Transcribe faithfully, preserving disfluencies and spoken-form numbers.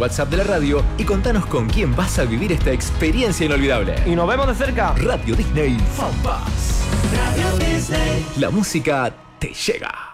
WhatsApp de la radio y contanos con quién vas a vivir esta experiencia inolvidable. Y nos vemos de cerca. Radio Disney Fan Pass. Radio Disney. La música te llega.